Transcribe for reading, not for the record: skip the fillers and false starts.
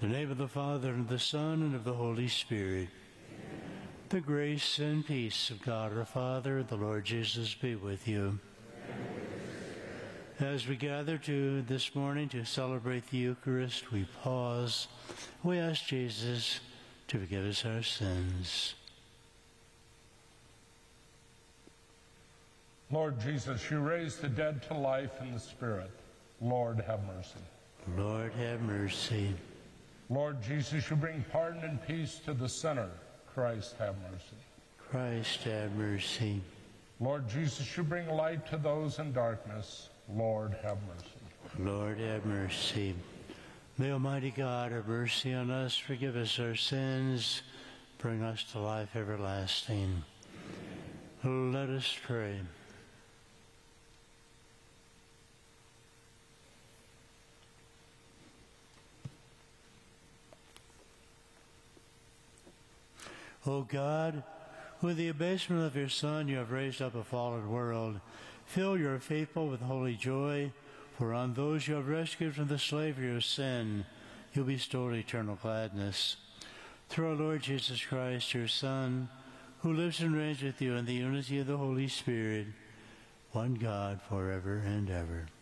In the name of the Father, and of the Son, and of the Holy Spirit. Amen. The grace and peace of God our Father, the Lord Jesus, be with you. As we gather this morning to celebrate the Eucharist, we pause. We ask Jesus to forgive us our sins. Lord Jesus, you raised the dead to life in the Spirit. Lord, have mercy. Lord, have mercy. Lord Jesus, you bring pardon and peace to the sinner. Christ, have mercy. Christ, have mercy. Lord Jesus, you bring light to those in darkness. Lord, have mercy. Lord, have mercy. May Almighty God have mercy on us, forgive us our sins, bring us to life everlasting. Let us pray. O God, with the abasement of your Son, you have raised up a fallen world. Fill your faithful with holy joy, for on those you have rescued from the slavery of sin, you bestow eternal gladness. Through our Lord Jesus Christ, your Son, who lives and reigns with you in the unity of the Holy Spirit, one God, forever and ever.